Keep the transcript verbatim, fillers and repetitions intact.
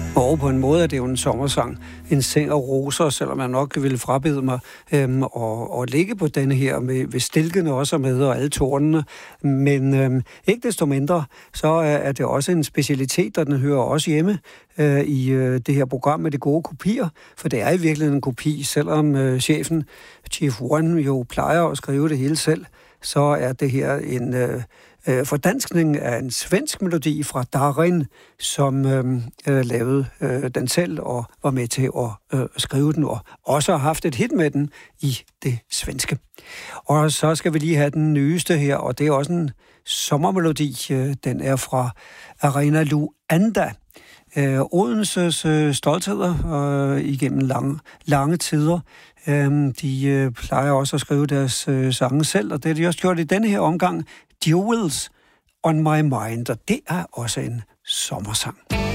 Og på en måde er det jo en sommersang, en seng af roser, selvom jeg nok ville frabede mig øhm, og, og ligge på denne her, med, ved stilkene også med, og alle tårnene. Men øhm, ikke desto mindre, så er, er det også en specialitet, og den hører også hjemme øh, i øh, det her program med de gode kopier, for det er i virkeligheden en kopi, selvom øh, chefen, Chief Warren, jo plejer at skrive det hele selv, så er det her en øh, øh, fordanskning af en svensk melodi fra Darin, som øh, øh, lavede øh, den selv og var med til at øh, skrive den, og også har haft et hit med den i det svenske. Og så skal vi lige have den nyeste her, og det er også en sommermelodi. Den er fra Arena Luanda. Øh, Odenses øh, stoltheder øh, igennem lange, lange tider. Øh, de øh, plejer også at skrive deres øh, sange selv, og det har de også gjort i denne her omgang. Jewels on my mind, og det er også en sommersang.